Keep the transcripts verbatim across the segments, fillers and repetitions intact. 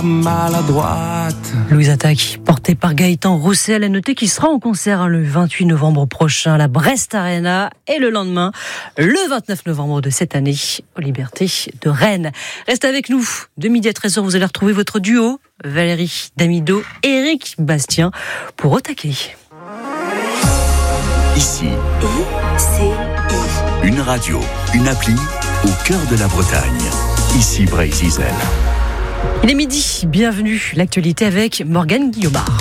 maladroite. Louise Attaque, portée par Gaëtan Roussel, a noté qu'il sera en concert le vingt-huit novembre prochain à la Brest Arena et le lendemain, le vingt-neuf novembre de cette année, aux Libertés de Rennes. Restez avec nous. De midi à treize heures, vous allez retrouver votre duo, Valérie Damido, Éric Bastien, pour Au taquet. Ici, I C I. Une radio, une appli au cœur de la Bretagne. Ici Brésil. Il est midi, bienvenue. L'actualité avec Morgane Guillaumard.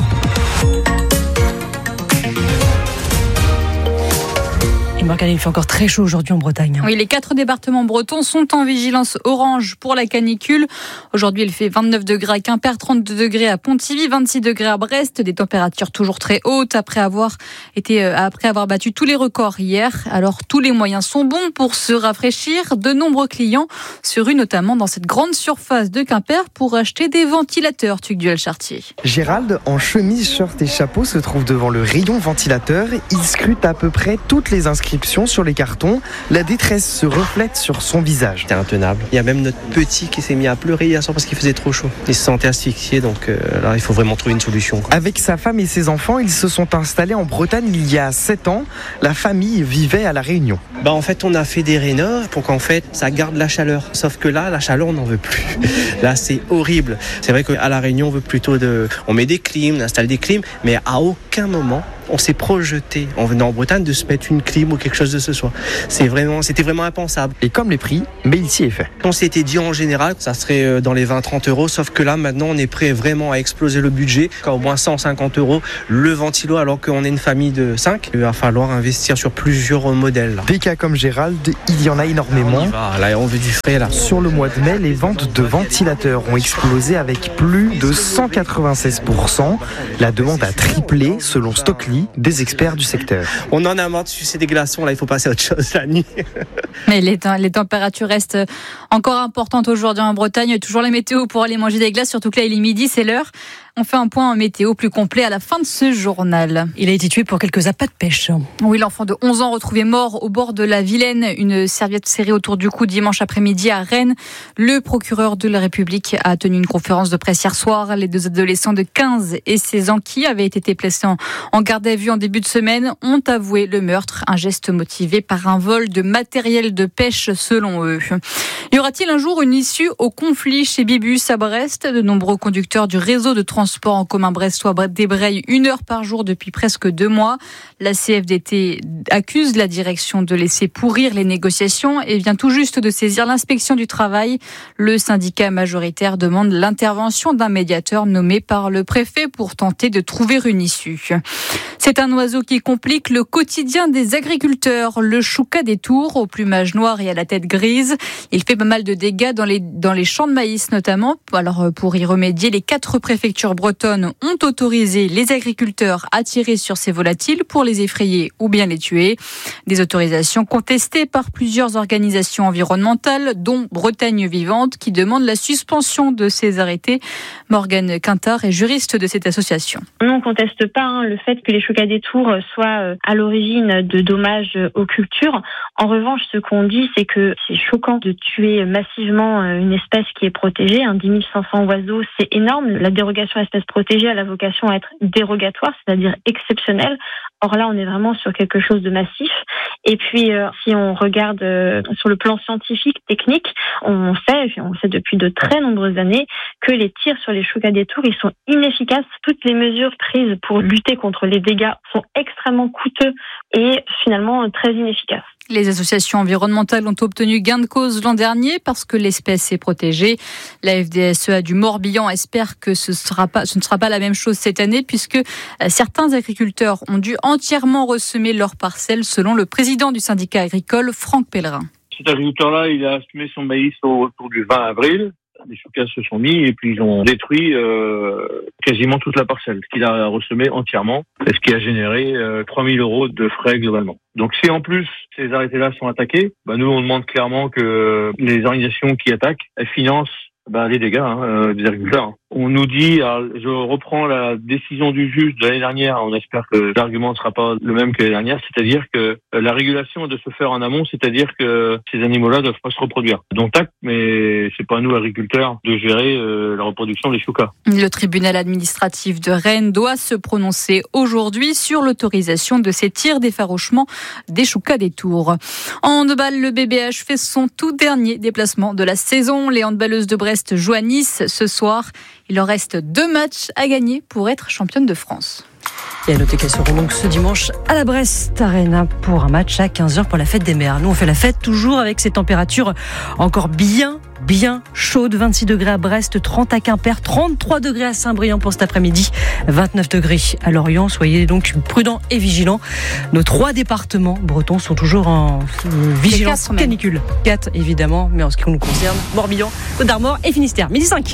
Et Morgane, il fait encore très chaud aujourd'hui en Bretagne. Oui, les quatre départements bretons sont en vigilance orange pour la canicule. Aujourd'hui, il fait vingt-neuf degrés à Quimper, trente-deux degrés à Pontivy, vingt-six degrés à Brest. Des températures toujours très hautes après avoir été, après avoir battu tous les records hier. Alors, tous les moyens sont bons pour se rafraîchir. De nombreux clients se ruent notamment dans cette grande surface de Quimper pour acheter des ventilateurs, Tugduel-Chartier. Gérald, en chemise, short et chapeau, se trouve devant le rayon ventilateur. Il scrute à peu près toutes les inscriptions sur les cartons. La détresse se reflète sur son visage. C'est intenable. Il y a même notre petit qui s'est mis à pleurer hier soir parce qu'il faisait trop chaud. Il se sentait asphyxié, donc euh, là il faut vraiment trouver une solution, quoi. Avec sa femme et ses enfants, ils se sont installés en Bretagne il y a sept ans. La famille vivait à La Réunion. Bah en fait on a fait des rénoves pour qu'en fait ça garde la chaleur. Sauf que là la chaleur on n'en veut plus. Là c'est horrible. C'est vrai qu'à La Réunion on veut plutôt de, on met des clims, on installe des clims, mais à aucun moment on s'est projeté en venant en Bretagne de se mettre une clim ou quelque chose de ce soit. C'est vraiment, c'était vraiment impensable. Et comme les prix, mais il s'y est fait. On s'était dit en général, ça serait dans les vingt à trente euros, sauf que là maintenant on est prêt vraiment à exploser le budget, au moins cent cinquante euros le ventilo, alors qu'on est une famille de cinq. Il va falloir investir sur plusieurs modèles. Des cas comme Gérald, il y en a énormément. On y va, là on veut du frais là. Sur le mois de mai, les ventes de ventilateurs ont explosé avec plus de cent quatre-vingt-seize pour cent. La demande a triplé selon Stockly, des experts du secteur. On en a marre de sucer des glaçons, là il faut passer à autre chose la nuit. Mais les, les températures restent encore importantes aujourd'hui en Bretagne. Toujours la météo pour aller manger des glaces, surtout que là il est midi, c'est l'heure. On fait un point en météo plus complet à la fin de ce journal. Il a été tué pour quelques appâts de pêche. Oui, l'enfant de onze ans retrouvé mort au bord de la Vilaine. Une serviette serrée autour du cou dimanche après-midi à Rennes. Le procureur de la République a tenu une conférence de presse hier soir. Les deux adolescents de quinze et seize ans qui avaient été placés en, en garde à vue en début de semaine ont avoué le meurtre. Un geste motivé par un vol de matériel de pêche selon eux. Y aura-t-il un jour une issue au conflit chez Bibus à Brest ? De nombreux conducteurs du réseau de transport en commun brestois débrayent une heure par jour depuis presque deux mois. La C F D T accuse la direction de laisser pourrir les négociations et vient tout juste de saisir l'inspection du travail. Le syndicat majoritaire demande l'intervention d'un médiateur nommé par le préfet pour tenter de trouver une issue. C'est un oiseau qui complique le quotidien des agriculteurs. Le chouca des Tours, au plumage noir et à la tête grise. Il fait pas mal de dégâts dans les, dans les champs de maïs notamment. Alors pour y remédier, les quatre préfectures bretonnes ont autorisé les agriculteurs à tirer sur ces volatiles pour les effrayer ou bien les tuer. Des autorisations contestées par plusieurs organisations environnementales, dont Bretagne Vivante, qui demandent la suspension de ces arrêtés. Morgane Quintard est juriste de cette association. On ne conteste pas hein, le fait que les choucas des Tours soient à l'origine de dommages aux cultures. En revanche, ce qu'on dit, c'est que c'est choquant de tuer massivement une espèce qui est protégée. Hein, dix mille cinq cents oiseaux, c'est énorme. La dérogation espèce protégée a la vocation à être dérogatoire, c'est-à-dire exceptionnelle. Or là, on est vraiment sur quelque chose de massif. Et puis, euh, si on regarde euh, sur le plan scientifique, technique, on sait, on sait depuis de très nombreuses années, que les tirs sur les choucas des Tours, ils sont inefficaces. Toutes les mesures prises pour lutter contre les dégâts sont extrêmement coûteux et finalement très inefficaces. Les associations environnementales ont obtenu gain de cause l'an dernier parce que l'espèce est protégée. La F D S E A du Morbihan espère que ce, sera pas, ce ne sera pas la même chose cette année puisque certains agriculteurs ont dû entièrement ressemer leurs parcelles selon le président du syndicat agricole, Franck Pellerin. Cet agriculteur-là, il a semé son maïs autour du vingt avril. Les choucas se sont mis et puis ils ont détruit euh, quasiment toute la parcelle, ce qu'il a ressemé entièrement, et ce qui a généré euh, trois mille euros de frais globalement. Donc si en plus ces arrêtés-là sont attaqués, bah, nous on demande clairement que les organisations qui attaquent, elles financent bah, les dégâts hein, euh, des agriculteurs. On nous dit, alors, je reprends la décision du juge de l'année dernière, on espère que l'argument ne sera pas le même que l'année dernière, c'est-à-dire que la régulation est de se faire en amont, c'est-à-dire que ces animaux-là ne doivent pas se reproduire. Donc tac, mais c'est pas à nous agriculteurs de gérer euh, la reproduction des choucas. Le tribunal administratif de Rennes doit se prononcer aujourd'hui sur l'autorisation de ces tirs d'effarouchement des choucas des Tours. En handball, le B B H fait son tout dernier déplacement de la saison. Les handballeuses de Brest jouent à Nice ce soir. Il leur reste deux matchs à gagner pour être championne de France. Et à noter qu'elles seront donc ce dimanche à la Brest Arena pour un match à quinze heures pour la fête des mères. Nous, on fait la fête toujours avec ces températures encore bien, bien chaudes. vingt-six degrés à Brest, trente à Quimper, trente-trois degrés à Saint-Brieuc pour cet après-midi, vingt-neuf degrés à Lorient. Soyez donc prudents et vigilants. Nos trois départements bretons sont toujours en vigilance canicule. Quatre, évidemment, mais en ce qui nous concerne, Morbihan, Côte d'Armor et Finistère. Midi cinq.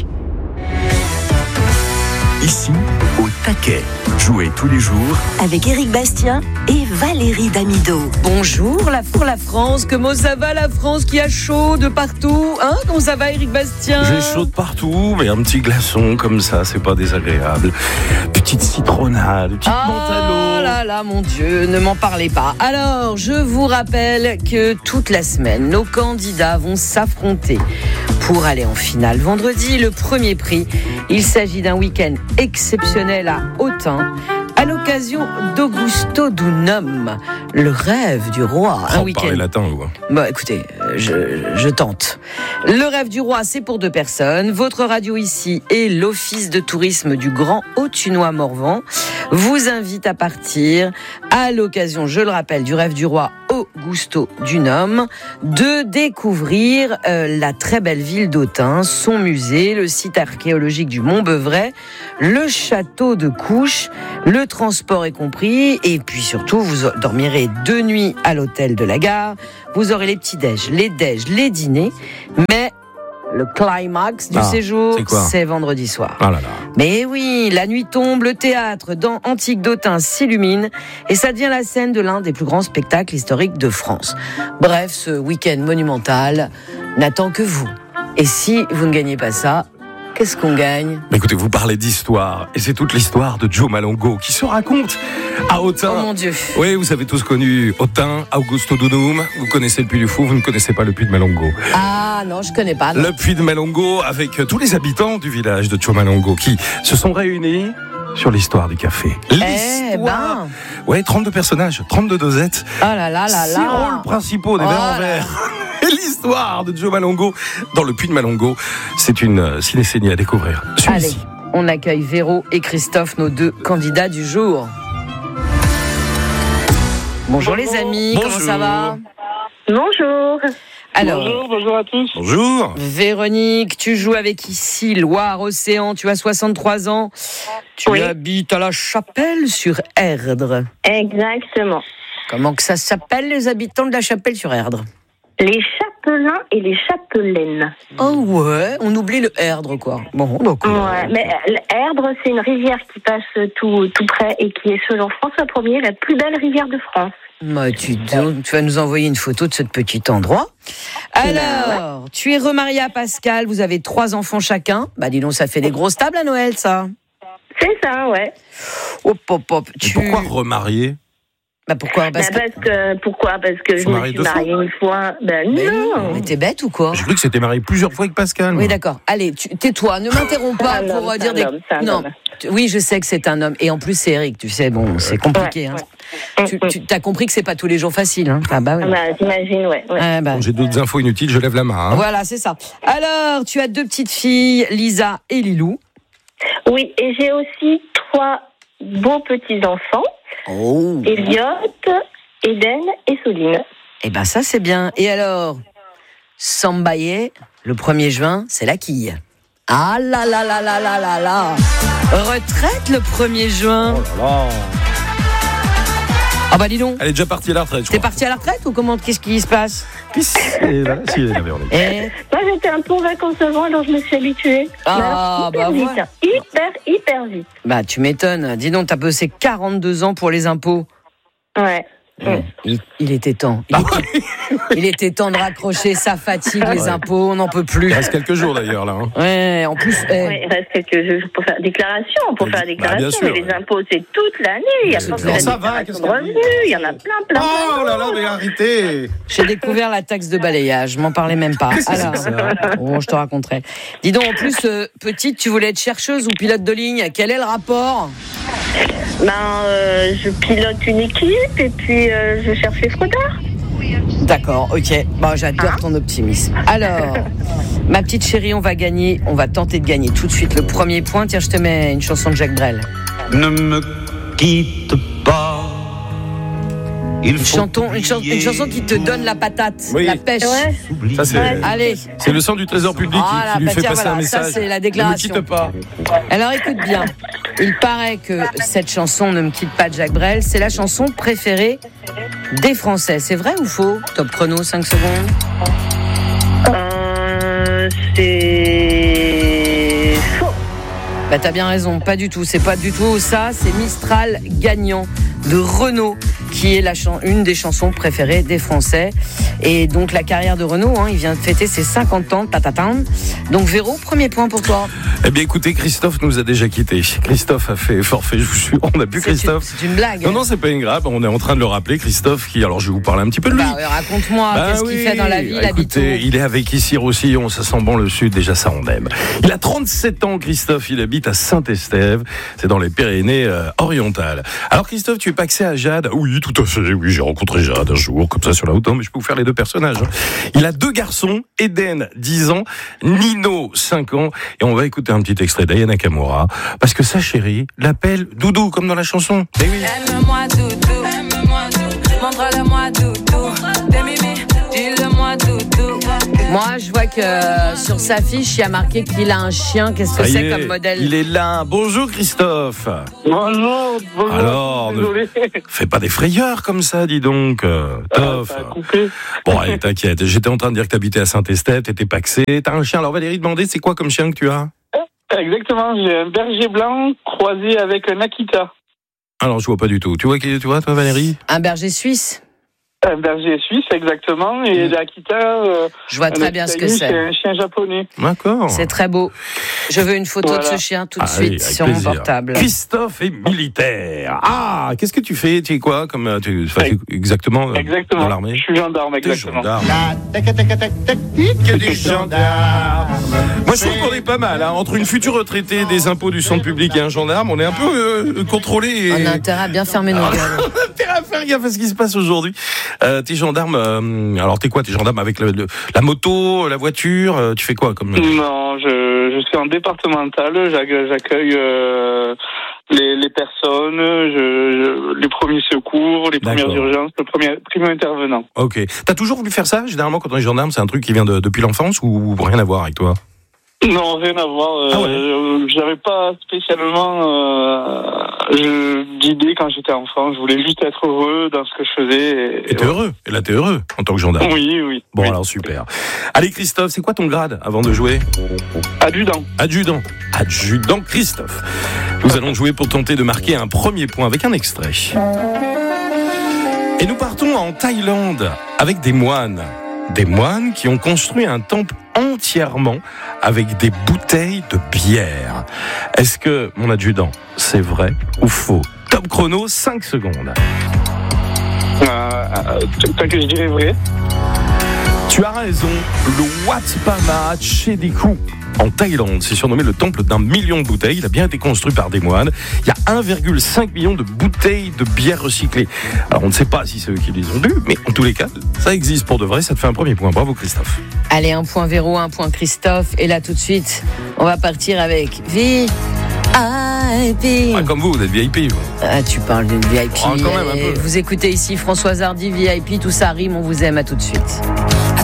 Ici, au taquet. Jouez tous les jours avec Éric Bastien et Valérie Damido. Bonjour la, pour la France, comment ça va la France qui a chaud de partout, hein? Comment ça va Éric Bastien? J'ai chaud de partout, mais un petit glaçon comme ça, c'est pas désagréable. Petite citronnade, petite oh menthe à l'eau. Oh là là, mon Dieu, ne m'en parlez pas. Alors, je vous rappelle que toute la semaine, nos candidats vont s'affronter pour aller en finale. Vendredi, le premier prix, il s'agit d'un week-end exceptionnel à Autun, à l'occasion d'Augusto Dunum, le rêve du roi. Un oh, week-end. Parlez latin, ou Bah, écoutez, je, je tente. Le rêve du roi, c'est pour deux personnes. Votre radio ici et l'office de tourisme du Grand Autunois-Morvan vous invite à partir à l'occasion, je le rappelle, du rêve du roi Augusto Dunum, de découvrir euh, la très belle ville d'Autun, son musée, le site archéologique du Mont-Beuvray, le château de Couches, le transport est compris, et puis surtout, vous dormirez deux nuits à l'hôtel de la gare, vous aurez les petits-déj, les déj, les dîners, mais le climax du ah, séjour, c'est, c'est vendredi soir. Ah là là. Mais oui, la nuit tombe, le théâtre dans Antique d'Autun s'illumine et ça devient la scène de l'un des plus grands spectacles historiques de France. Bref, ce week-end monumental n'attend que vous. Et si vous ne gagnez pas ça, qu'est-ce qu'on gagne? Mais écoutez, vous parlez d'histoire, et c'est toute l'histoire de Joe Malongo qui se raconte à Autun. Oh mon Dieu. Oui, vous avez tous connu Autun, Augusto Dunum, vous connaissez le Puy du Fou, vous ne connaissez pas le Puy de Malongo. Ah non, je connais pas. Non. Le Puy de Malongo, avec tous les habitants du village de Joe Malongo qui se sont réunis sur l'histoire du café. L'histoire. Eh ben. Ouais, trente-deux personnages, trente-deux dosettes. Oh là là là là. Six rôles principaux des oh verres en verre. Et l'histoire de Joe Malongo dans le Puy de Malongo, c'est une cinécénie à découvrir. Allez, on accueille Véro et Christophe, nos deux candidats du jour. Bonjour, bonjour les amis, bonjour. Comment ça va? Bonjour. Alors, bonjour, bonjour à tous. Bonjour. Véronique, tu joues avec ici Loire-Océan, tu as soixante-trois ans. Tu oui. habites à la Chapelle-sur-Erdre. Exactement. Comment que ça s'appelle, les habitants de la Chapelle-sur-Erdre? Les chapelains et les chapelaines. Oh ouais, on oublie le Erdre, quoi. Bon, donc. Ouais, mais l'Erdre, c'est une rivière qui passe tout, tout près et qui est, selon François Ier, la plus belle rivière de France. Bah, tu, tu vas nous envoyer une photo de ce petit endroit. Alors, ouais. Tu es remariée à Pascal, vous avez trois enfants chacun. Bah, dis donc, ça fait des grosses tables à Noël, ça. C'est ça, ouais. Hop, hop, hop. Tu... Pourquoi remarier? Bah pourquoi parce, bah parce que... que pourquoi parce que je me suis mariée une fois. Ben mais non. Mais t'es bête ou quoi? J'ai cru que c'était marié plusieurs fois avec Pascal. Oui, d'accord. Allez, tu, tais-toi, ne m'interromps pas pour homme, dire un des. Homme, non. Homme. Oui, je sais que c'est un homme et en plus c'est Eric. Tu sais, bon, c'est compliqué. Ouais, hein. ouais. Tu, tu as compris que c'est pas tous les jours facile. Hein. Ah bah oui. Bah, j'imagine, ouais. ouais. Ah, bah. Bon, j'ai d'autres infos inutiles, je lève la main. Hein. Voilà, c'est ça. Alors, tu as deux petites filles, Lisa et Lilou. Oui, et j'ai aussi trois beaux petits enfants. Oh. Elliot, Eden et Soline. Eh ben ça c'est bien. Et alors, Sambaye, le premier juin, c'est la quille. Ah là là là là là là là. Retraite le premier juin. Oh là là. Ah bah dis donc. Elle est déjà partie à la retraite, je T'es crois. partie à la retraite ou comment? Qu'est-ce qui se passe? Et voilà, si, elle avait envie. Et... Moi j'étais un peu en vacances avant, alors je me suis habituée. Ah hyper bah vite, voilà. Hyper, hyper vite. Bah tu m'étonnes. Dis donc, t'as bossé quarante-deux ans pour les impôts. Ouais. Il, il était temps. Il, Ah était, il était temps de raccrocher sa fatigue, les impôts, on n'en peut plus. Il reste quelques jours d'ailleurs là. Hein. Ouais, en plus. Eh. Ouais, il reste quelques jours pour faire déclaration, pour faire la déclaration. Bah, sûr, mais ouais. les impôts, c'est toute l'année. Il y a pas que la ça va, déclaration qu'est-ce de qu'elle revenus. dit Il y en a plein, plein. Oh là là, mais arrêtez. J'ai découvert la taxe de balayage, je m'en parlais même pas. Alors, bon, je te raconterai. Dis donc, en plus, euh, petite, tu voulais être chercheuse ou pilote de ligne. Quel est le rapport ? Ben, euh, je pilote une équipe et puis euh, je cherche les fraudeurs. D'accord, ok. Bon, j'adore ton optimisme. Alors, ma petite chérie, on va gagner, on va tenter de gagner tout de suite le premier point. Tiens, je te mets une chanson de Jacques Brel. Ne me quitte pas. Il Une, chanton, une, chan- une chanson qui te donne la patate, Oui. la pêche. Ouais. Ça c'est, Ouais. Allez. c'est le sang du trésor public qui- Voilà, qui, lui bah fait tiens, passer voilà, un ça, message. c'est la déclaration. Ne me quitte pas. Alors écoute bien, il paraît que cette chanson Ne me quitte pas de Jacques Brel, c'est la chanson préférée des Français. C'est vrai ou faux ? Top chrono, cinq secondes. Euh, c'est faux. Bah t'as bien raison, pas du tout, c'est pas du tout ça, c'est Mistral gagnant de Renaud qui est la chan- une des chansons préférées des Français. Et donc la carrière de Renaud, hein, il vient de fêter ses cinquante ans, tatatam. Donc Véro, premier point pour toi. Eh bien écoutez, Christophe nous a déjà quittés. Christophe a fait forfait, je vous jure, on n'a plus C'est Christophe. une, c'est une blague. Non, non, c'est pas une grave, on est en train de le rappeler, Christophe, qui, alors je vais vous parler un petit peu de lui. Bah, ouais, raconte-moi, Bah qu'est-ce oui. qu'il fait dans la vie, il habite où ? Écoutez, il est avec ici Roussillon, ça sent bon le sud, déjà ça on aime. Il a trente-sept ans, Christophe, il habite à Saint-Estève, c'est dans les Pyrénées euh, orientales. Alors Christophe, tu es paxé à Jade ? Oui, tout à fait, oui, j'ai rencontré Jade un jour, comme ça sur la route, mais je peux vous faire les deux personnages. Hein. Il a deux garçons, Eden, dix ans, Nino, cinq ans, et on va écouter un petit extrait d'Aya Nakamura, parce que sa chérie l'appelle Doudou, comme dans la chanson. Eh oui. Aime-moi doudou, aime-moi doudou, montre-le-moi doudou, t'es-mimi, dis-le-moi doudou. Moi, je vois que euh, sur sa fiche, il y a marqué qu'il a un chien. Qu'est-ce que Ça y c'est est, comme modèle ? il est là. Bonjour Christophe. Bonjour, bonjour. Alors, ne désolé. fais pas des frayeurs comme ça, dis donc. Euh, Ah, Toff. ça a coupé. Bon, allez, t'inquiète. J'étais en train de dire que t'habitais à Saint-Estève, t'étais paxé. T'as un chien. Alors Valérie demandait, c'est quoi comme chien que tu as ? Exactement, j'ai un berger blanc croisé avec un Akita. Alors, je vois pas du tout. Tu vois qui, tu vois, toi, Valérie ? Un berger suisse ? Un berger suisse, exactement, et l'Akita. Euh, Je vois très un bien ce que Akita, c'est. un chien japonais. D'accord. C'est très beau. Je veux une photo Voilà. de ce chien tout de Allez, suite avec sur plaisir. mon portable. Christophe est militaire. Ah, qu'est-ce que tu fais ? Tu es quoi comme euh, tu, enfin, tu- exactement, euh, Exactement. dans l'armée ? Je suis gendarme, T'es exactement. gendarme. Que des gendarmes. Moi, je trouve qu'on est pas mal. Hein. Entre une future retraitée des impôts du centre public et un gendarme, on est un peu euh, contrôlé. Et... On a intérêt à bien fermer nos gueules. On a intérêt à faire gaffe à ce qui se passe aujourd'hui. Euh, t'es gendarme. Euh, alors, t'es quoi ? T'es gendarme avec le, le- la moto, la voiture. Euh, tu fais quoi comme Non, je, je suis en départemental, j'ac- j'accueille euh, les, les personnes, je, je- les premiers secours, les premières D'accord. urgences, le premier primo intervenant. Ok. T'as toujours voulu faire ça ? Généralement, quand on est gendarme, c'est un truc qui vient de, depuis l'enfance ou rien à voir avec toi ? Non, rien à voir. Euh, Ah ouais. euh, J'avais pas spécialement euh, je- d'idée quand j'étais enfant. Je voulais juste être heureux dans ce que je faisais. Et, Et t'es heureux. Et là, t'es heureux en tant que gendarme. Oui, oui. Bon, oui. alors super. Allez, Christophe, c'est quoi ton grade avant de jouer ? Adjudant. Adjudant. Adjudant Christophe. Nous allons jouer pour tenter de marquer un premier point avec un extrait. Et nous partons en Thaïlande avec des moines. Des moines qui ont construit un temple entièrement avec des bouteilles de bière. Est-ce que, mon adjudant, c'est vrai ou faux ? Top chrono, cinq secondes. Euh, euh, tant que je dirais vrai. Tu as raison, le Wat Pama Chediku en Thaïlande, c'est surnommé le temple d'un million de bouteilles. Il a bien été construit par des moines. Il y a un virgule cinq million de bouteilles de bière recyclées. Alors on ne sait pas si c'est eux qui les ont bu, mais en tous les cas, ça existe pour de vrai. Ça te fait un premier point. Bravo Christophe. Allez, un point Véro, un point Christophe. Et là, tout de suite, on va partir avec V I P. Ah, comme vous, vous êtes V I P. Vous. Ah, tu parles d'une V I P. Ah, quand même un Allez, peu. vous écoutez ici Françoise Hardy, V I P, tout ça rime, on vous aime, à tout de suite. I